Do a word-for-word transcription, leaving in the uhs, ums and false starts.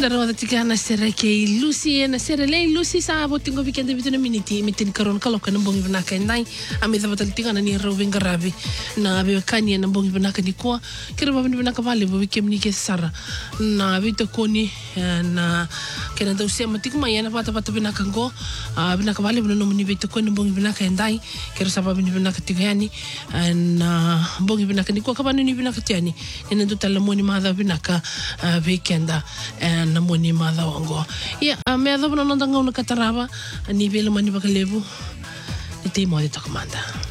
Ndaroda tika na sera ke Lucy na sera le Lucy sa botingo weekend bituna miniti mitin karon kaloka na bongi banaka ndai ameza bataltinga na ni rovinga ravi na be kani na bongi banaka ni kwa kira babini banaka vale bo weekend ni ke sara na bito koni na kena do se matik mai na pata pata banaka go banaka vale bono muni bito koni bongi banaka ndai kira sa babini banaka tigani na bongi banaka ni kwa kabani ni banaka tiani ina do talamoni madha banaka weekenda na moni madha wango ya me adho bono nandanga una kataraba ni vele mani bakalebu ni te mo de takamanda